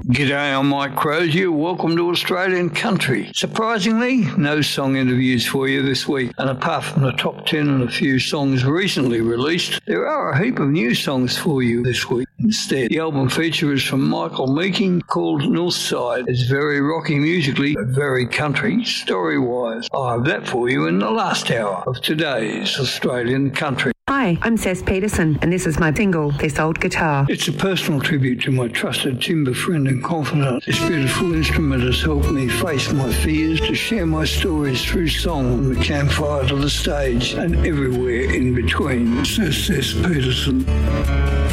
G'day, I'm Mike Crozier. Welcome to Australian Country. Surprisingly, no song interviews for you this week, and apart from the top 10 and a few songs recently released, there are a heap of new songs for you this week. Instead, the album feature is from Michael Meaking called Northside. It's very rocky musically, but very country story-wise. I'll have that for you in the last hour of today's Australian Country. Hi, I'm Cec Peterson, and this is my single, This Old Guitar. It's a personal tribute to my trusted timber friend and confidant. This beautiful instrument has helped me face my fears, to share my stories through song, from the campfire to the stage, and everywhere in between. Cec Peterson.